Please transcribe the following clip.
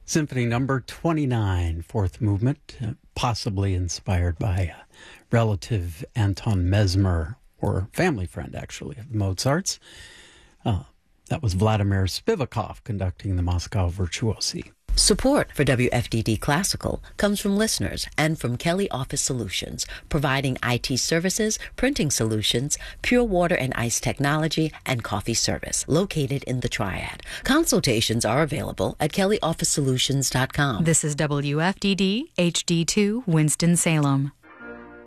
Symphony number 29, fourth movement, possibly inspired by relative Anton Mesmer, or family friend, actually, of Mozart's. That was Vladimir Spivakov conducting the Moscow Virtuosi. Support for WFDD Classical comes from listeners and from Kelly Office Solutions, providing IT services, printing solutions, pure water and ice technology, and coffee service, located in the Triad. Consultations are available at kellyofficesolutions.com. This is WFDD HD2 Winston-Salem.